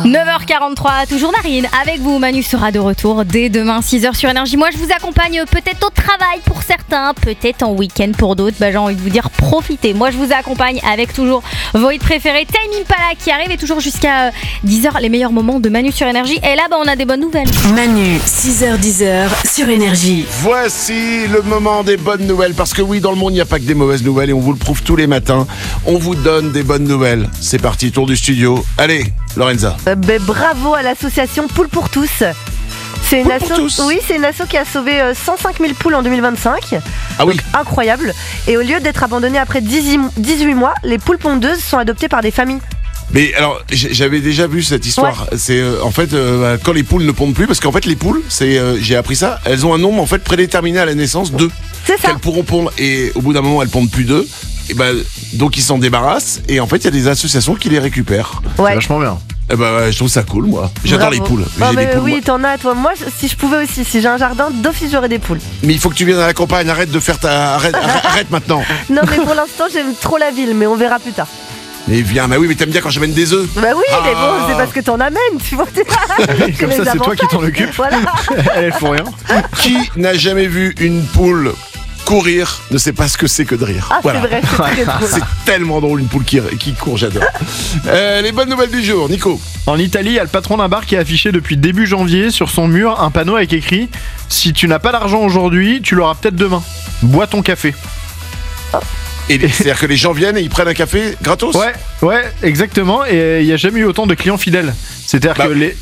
9h43, toujours Narine. Avec vous, Manu sera de retour dès demain 6h sur Énergie. Moi, je vous accompagne peut-être au travail pour certains, peut-être en week-end pour d'autres. J'ai envie de vous dire, profitez. Moi, je vous accompagne avec toujours vos hits préférés. Time Impala qui arrive et toujours jusqu'à 10h, les meilleurs moments de Manu sur Énergie. Et là, on a des bonnes nouvelles. Manu, 6h-10h sur Énergie. Voici le moment des bonnes nouvelles. Parce que oui, dans le monde, il n'y a pas que des mauvaises nouvelles et on vous le prouve tous les matins. On vous donne des bonnes nouvelles. C'est parti, tour du studio. Allez, Lorenza. Bravo à l'association Poules pour tous. C'est une asso, oui, c'est une asso qui a sauvé 105 000 poules en 2025. Ah oui. Donc, incroyable. Et au lieu d'être abandonnées après 18 mois, les poules pondeuses sont adoptées par des familles. Mais alors, j'avais déjà vu cette histoire. Ouais. C'est en fait quand les poules ne pondent plus, parce qu'en fait les poules, j'ai appris ça, elles ont un nombre en fait prédéterminé à la naissance d'œufs. C'est ça. Qu'elles pourront pondre et au bout d'un moment elles pondent plus d'œufs. Et donc ils s'en débarrassent et en fait il y a des associations qui les récupèrent. Ouais. C'est vachement bien. Je trouve ça cool, moi. J'adore les poules. Ah des poules, oui, moi. t'en as, toi. Moi, si je pouvais aussi, si j'ai un jardin, d'office j'aurais des poules. Mais il faut que tu viennes à la campagne. Arrête de faire arrête maintenant. Non, mais pour l'instant, j'aime trop la ville, mais on verra plus tard. Mais viens, mais mais t'aimes bien quand j'amène des œufs. Bah oui, mais bon, c'est parce que t'en amènes, tu vois. Comme ça, c'est toi qui t'en occupes. Voilà. Elle faut rien. Qui n'a jamais vu une poule courir ne sait pas ce que c'est que de rire. Ah, voilà. C'est vrai, c'est très drôle. C'est tellement drôle une poule qui court, j'adore. Les bonnes nouvelles du jour, Nico. En Italie, il y a le patron d'un bar qui a affiché depuis début janvier sur son mur un panneau avec écrit « Si tu n'as pas d'argent aujourd'hui, tu l'auras peut-être demain. Bois ton café. » Et c'est-à-dire que les gens viennent et ils prennent un café gratos. Ouais, exactement. Et il n'y a jamais eu autant de clients fidèles. C'est-à-dire que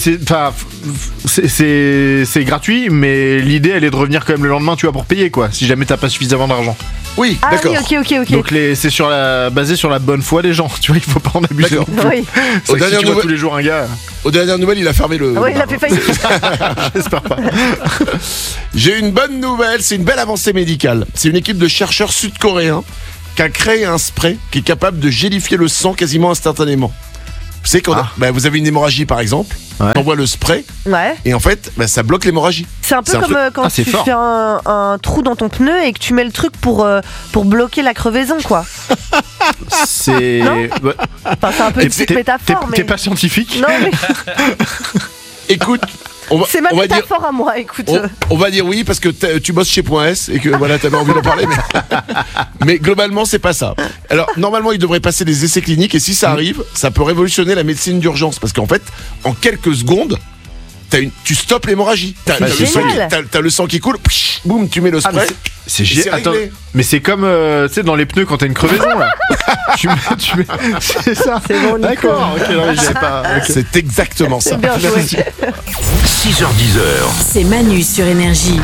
c'est gratuit, mais l'idée, elle est de revenir quand même le lendemain, tu vois, pour payer, quoi, si jamais t'as pas suffisamment d'argent. Oui, ah, d'accord. Oui, ok. Donc c'est basé sur la bonne foi des gens, tu vois, il faut pas en abuser. Oui. C'est que si tu vois tous les jours un gars... Aux dernières nouvelles, il a fermé le... Oui, il a fait faillite. J'espère pas. J'ai une bonne nouvelle, c'est une belle avancée médicale. C'est une équipe de chercheurs sud-coréens qui a créé un spray qui est capable de gélifier le sang quasiment instantanément. Vous savez, quand vous avez une hémorragie par exemple, on envoie le spray et en fait ça bloque l'hémorragie. C'est un peu comme quand tu fais un trou dans ton pneu et que tu mets le truc pour bloquer la crevaison, quoi. C'est... c'est un peu une petite métaphore. T'es pas scientifique? Non mais... Écoute, c'est ma métaphore à moi, écoute. On va dire oui parce que tu bosses chez .s et que voilà, t'avais envie d'en parler, mais globalement c'est pas ça. Alors normalement il devrait passer des essais cliniques et si ça arrive, ça peut révolutionner la médecine d'urgence parce qu'en fait, en quelques secondes, tu stoppes l'hémorragie. T'as le sang qui coule, boum, tu mets le spray. C'est génial. Attends, mais c'est comme tu sais dans les pneus quand t'as une crevaison là. tu mets c'est ça. C'est bon, Nico. D'accord. OK, non, mais j'avais pas. Okay. C'est exactement ça. C'est bien joué. 6h-10h. C'est Manu sur Énergie.